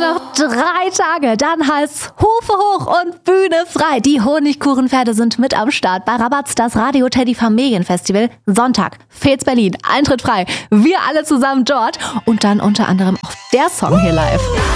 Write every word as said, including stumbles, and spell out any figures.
noch drei Tage, dann heißt's Hufe hoch und Bühne frei. Die Honigkuchenpferde sind mit am Start bei Rabatz, das Radio Teddy Familienfestival. Sonntag, Fez Berlin, Eintritt frei. Wir alle zusammen dort und dann unter anderem auch der Song hier live.